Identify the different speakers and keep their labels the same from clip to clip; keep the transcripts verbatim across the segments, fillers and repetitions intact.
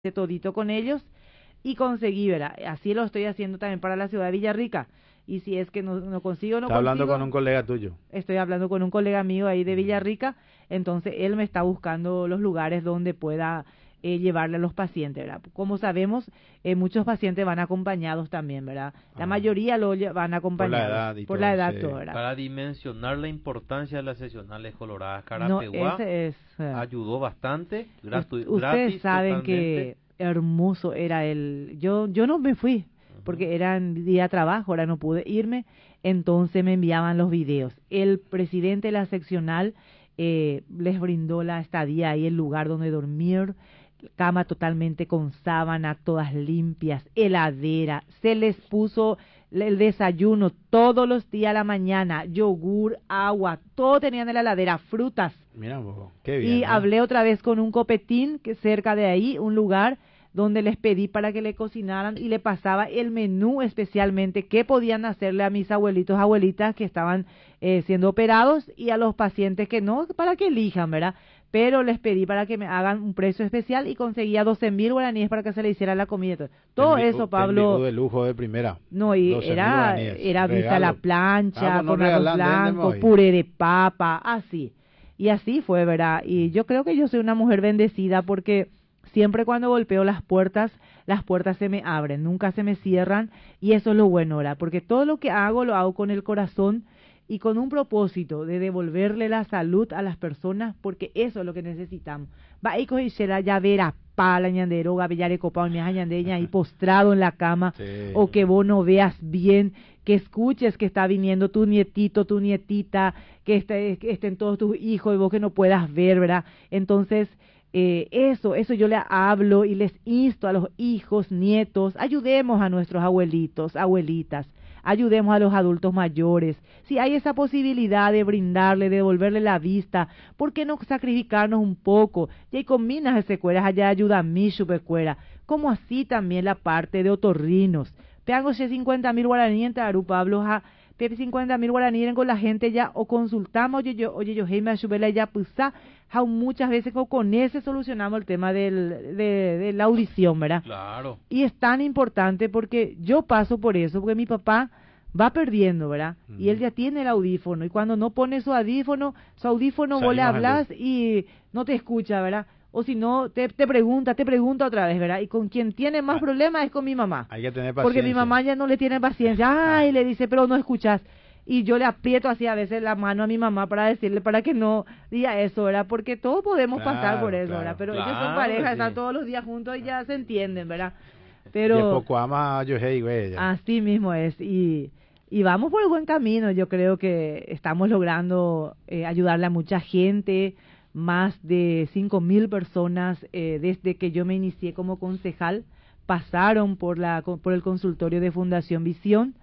Speaker 1: todito con ellos y conseguí, ¿verdad? Así lo estoy haciendo también para la ciudad de Villarrica. Y si es que no, no consigo, no
Speaker 2: Está hablando
Speaker 1: consigo,
Speaker 2: con un colega tuyo.
Speaker 1: estoy hablando con un colega mío ahí de Villarrica, entonces él me está buscando los lugares donde pueda eh, llevarle a los pacientes, ¿verdad? Como sabemos, eh, muchos pacientes van acompañados también, ¿verdad? La
Speaker 2: Ah.
Speaker 1: mayoría lo lle- van acompañados.
Speaker 2: Por la edad y
Speaker 1: por
Speaker 2: todo,
Speaker 1: la edad
Speaker 2: sí.
Speaker 1: todo, ¿verdad?
Speaker 3: Para dimensionar la importancia de las sesionales coloradas,
Speaker 1: No,
Speaker 3: Carapeguá
Speaker 1: ese es... eh,
Speaker 3: ayudó bastante, gratu
Speaker 1: Ustedes
Speaker 3: gratis
Speaker 1: saben
Speaker 3: totalmente.
Speaker 1: que hermoso era el... Yo yo no me fui, porque era en día de trabajo, ahora no pude irme, entonces me enviaban los videos. El presidente de la seccional eh, les brindó la estadía ahí, el lugar donde dormir, cama totalmente con sábana, todas limpias, heladera, se les puso el desayuno todos los días a la mañana, yogur, agua, todo tenían en la heladera, frutas.
Speaker 2: Mira un poco, qué bien.
Speaker 1: Y
Speaker 2: ¿eh?
Speaker 1: hablé otra vez con un copetín que cerca de ahí, un lugar donde les pedí para que le cocinaran y le pasaba el menú especialmente qué podían hacerle a mis abuelitos, abuelitas que estaban eh, siendo operados y a los pacientes que no, para que elijan, ¿verdad? Pero les pedí para que me hagan un precio especial y conseguía doce mil guaraníes para que se le hiciera la comida. Todo
Speaker 2: Te envi-
Speaker 1: eso,
Speaker 2: te
Speaker 1: Pablo.
Speaker 2: envió de lujo de primera.
Speaker 1: No, y
Speaker 2: doce mil
Speaker 1: era,
Speaker 2: guaraníes.
Speaker 1: era vista a la
Speaker 2: Regalo.
Speaker 1: plancha,
Speaker 2: Ah, pues no
Speaker 1: con arroz
Speaker 2: regalan,
Speaker 1: blanco,
Speaker 2: vendemos ahí.
Speaker 1: puré de papa, así. Y así fue, ¿verdad? Y yo creo que yo soy una mujer bendecida porque siempre cuando golpeo las puertas, las puertas se me abren, nunca se me cierran, y eso es lo bueno, ¿verdad? Porque todo lo que hago, lo hago con el corazón y con un propósito de devolverle la salud a las personas, porque eso es lo que necesitamos. Va y coge ya vera pala ñandero, gabellare copao, mi ñandeña ahí postrado en la cama,
Speaker 2: Sí.
Speaker 1: o que vos no veas bien, que escuches que está viniendo tu nietito, tu nietita, que, esté, que estén todos tus hijos y vos que no puedas ver, ¿verdad? Entonces, eh, eso, eso yo le hablo y les insto a los hijos, nietos, ayudemos a nuestros abuelitos, abuelitas, ayudemos a los adultos mayores. Si hay esa posibilidad de brindarle, de devolverle la vista, ¿por qué no sacrificarnos un poco? Y hay cominas de secuelas allá ayuda a mí, chupecuera, como así también la parte de otorrinos. Peango cincuenta mil guaraní en Taru, Pablo, ja, pepe cincuenta mil guaraní con la gente ya, o consultamos, oye yo, oye yo, hey, me chupela ya, pues, ja, muchas veces con, con ese solucionamos el tema del, de, de la audición, ¿verdad?
Speaker 3: Claro.
Speaker 1: Y es tan importante porque yo paso por eso, porque mi papá va perdiendo, ¿verdad?
Speaker 2: Ujú.
Speaker 1: Y él ya tiene el audífono, y cuando no pone su audífono, su audífono vos le
Speaker 2: Salimos al
Speaker 1: hablas y no te escucha, ¿verdad? O si no, te, te pregunta, te pregunta otra vez, ¿verdad? Y con quien tiene más
Speaker 2: Ah,
Speaker 1: problemas es con mi mamá.
Speaker 2: Hay que tener paciencia.
Speaker 1: Porque mi mamá ya no le tiene paciencia. Ay, le dice, pero no escuchas. Y yo le aprieto así a veces la mano a mi mamá para decirle, para que no diga eso, ¿verdad? Porque todos podemos
Speaker 2: Claro,
Speaker 1: pasar por eso,
Speaker 2: claro.
Speaker 1: ¿verdad? Pero ellos son
Speaker 3: Claro,
Speaker 1: pareja,
Speaker 3: sí.
Speaker 1: están todos los días juntos y ya se entienden, ¿verdad?
Speaker 2: Y
Speaker 1: Pero
Speaker 2: poco ama yo hey, güey. ya.
Speaker 1: así mismo es. Y, y vamos por el buen camino. Yo creo que estamos logrando eh, ayudarle a mucha gente. Más de cinco mil personas eh, desde que yo me inicié como concejal pasaron por, la, por el consultorio de Fundación Visión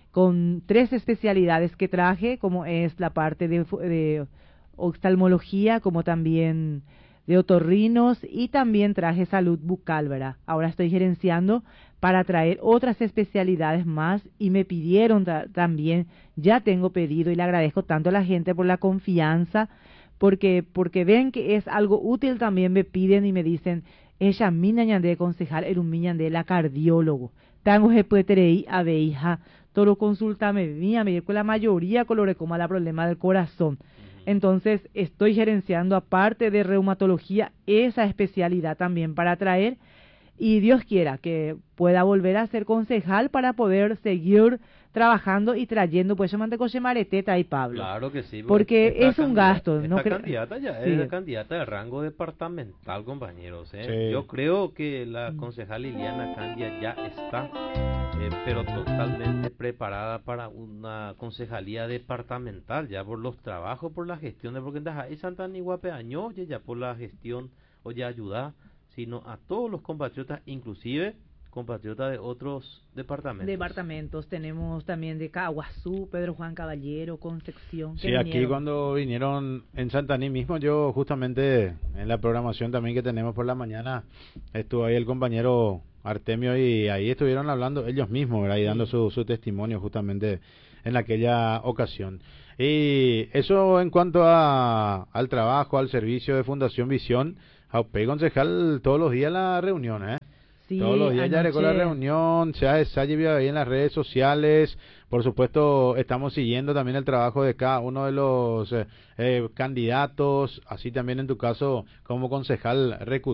Speaker 1: con tres especialidades que traje, como es la parte de, de oftalmología, como también de otorrinos, y también traje salud bucal, ¿verdad? Ahora estoy gerenciando para traer otras especialidades más y me pidieron ta- también, ya tengo pedido y le agradezco tanto a la gente por la confianza, porque porque ven que es algo útil, también me piden y me dicen, ella mina ñande concejal, era un miñande la cardiólogo, tengo que pueterei a veija, todo consulta me mía, me con la mayoría colore como la problema del corazón. Entonces estoy gerenciando aparte de reumatología esa especialidad también para traer, y Dios quiera que pueda volver a ser concejal para poder seguir trabajando y trayendo, pues yo mantengo mareteta y Pablo.
Speaker 3: Claro que sí.
Speaker 1: Porque
Speaker 3: esta
Speaker 1: es un
Speaker 3: candidata-
Speaker 1: gasto, no
Speaker 3: Esta
Speaker 1: cre-
Speaker 3: candidata ya
Speaker 1: Sí.
Speaker 3: es la candidata de rango departamental, compañeros. ¿eh?
Speaker 2: Sí.
Speaker 3: Yo creo que la concejal Liliana Candia ya está, eh, pero totalmente preparada para una concejalía departamental, ya por los trabajos, por la gestión de, porque en Santa Niguape año, ya por la gestión, o ya ayuda, sino a todos los compatriotas, inclusive compatriotas de otros departamentos.
Speaker 1: Departamentos, tenemos también de Caguazú, Pedro Juan Caballero, Concepción. que
Speaker 2: Sí, aquí
Speaker 1: vinieron.
Speaker 2: cuando vinieron en Santaní mismo, yo justamente en la programación también que tenemos por la mañana, estuvo ahí el compañero Artemio y ahí estuvieron hablando ellos mismos, ¿verdad? Y dando su, su testimonio justamente en aquella ocasión. Y eso en cuanto a, al trabajo, al servicio de Fundación Visión, Jaupé, concejal, todos los días la reunión, ¿eh?
Speaker 1: Sí,
Speaker 2: Todos los días ya llegó la reunión, se ha, se ha llevado ahí en las redes sociales. Por supuesto, estamos siguiendo también el trabajo de cada uno de los eh, eh, candidatos, así también en tu caso como concejal recutado.